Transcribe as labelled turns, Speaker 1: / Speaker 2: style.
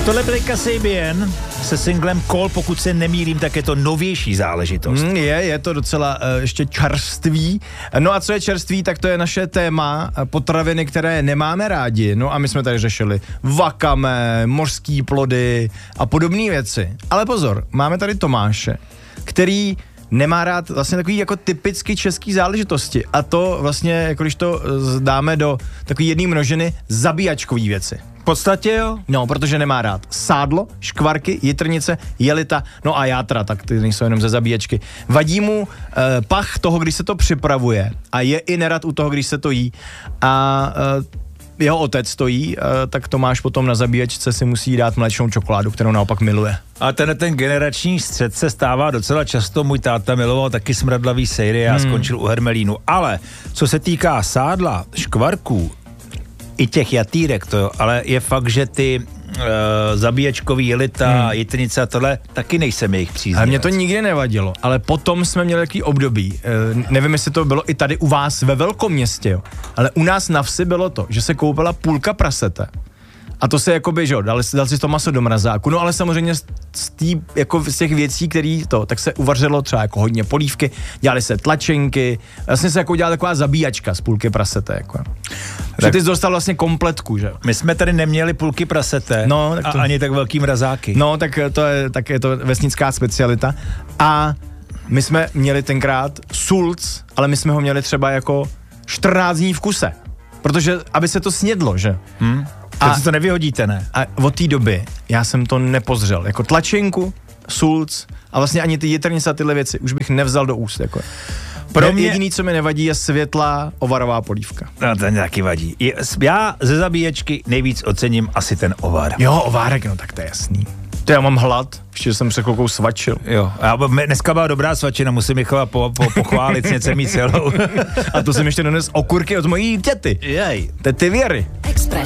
Speaker 1: Tohle byl Kasabian se singlem Call, pokud se nemýlím, tak je to novější záležitost.
Speaker 2: Je to docela ještě čerstvý. No a co je čerstvý, tak to je naše téma potraviny, které nemáme rádi. No a my jsme tady řešili vakame, mořský plody a podobné věci. Ale pozor, máme tady Tomáše, který nemá rád vlastně takový jako typicky český záležitosti. A to vlastně, jako když to dáme do takový jedné množiny, zabíjačkový věci.
Speaker 1: V podstatě jo.
Speaker 2: No, protože nemá rád sádlo, škvarky, jitrnice, jelita, no a játra, tak ty nejsou jenom ze zabíječky. Vadí mu pach toho, když se to připravuje a je i nerad u toho, když se to jí. A jeho otec stojí, tak Tomáš potom na zabíječce si musí dát mléčnou čokoládu, kterou naopak miluje.
Speaker 1: A ten generační střet se stává docela často. Můj táta miloval taky smradlavý sejry a skončil u hermelínu. Ale co se týká sádla, škvarků, i těch jatýrek, to jo, ale je fakt, že ty zabíječkový jelita, jitrnice a tohle, taky nejsem jejich příznivec.
Speaker 2: Ale mě to nikdy nevadilo, ale potom jsme měli takový období, nevím, jestli to bylo i tady u vás ve velkoměstě, jo, ale u nás na vsi bylo to, že se koupila půlka prasete. A to se jakoby, že jo, dal si to maso do mrazáku, no ale samozřejmě z těch věcí, který tak se uvařilo třeba jako hodně polívky, dělali se tlačenky, vlastně se jako dělala taková zabíjačka z půlky prasete, jako. Že ty jsi dostal vlastně kompletku, že jo.
Speaker 1: My jsme tady neměli půlky prasete, no, tak to, a ani tak velký mrazáky.
Speaker 2: No, tak je to vesnická specialita. A my jsme měli tenkrát sulc, ale my jsme ho měli třeba jako 14 dní v kuse, protože aby se to snědlo, že?
Speaker 1: A si to nevyhodíte, ne?
Speaker 2: A od té doby já jsem to nepozřel. Jako tlačenku, sulc a vlastně ani ty jitrnice a tyhle věci už bych nevzal do úst. Jako. Pro mě jediný, co mi nevadí, je světlá ovarová polívka.
Speaker 1: No, ten taky vadí. Já ze zabíječky nejvíc ocením asi ten ovar.
Speaker 2: Jo, ovárek, no tak to je jasný. To já mám hlad, ještě jsem se chvilkou svačil.
Speaker 1: Jo, a dneska byla dobrá svačina, musím Michala pochválit, něco mít celou.
Speaker 2: A to jsem ještě dones okurky od mojí těty.
Speaker 1: Jej.
Speaker 2: Tety Věry.
Speaker 3: Express.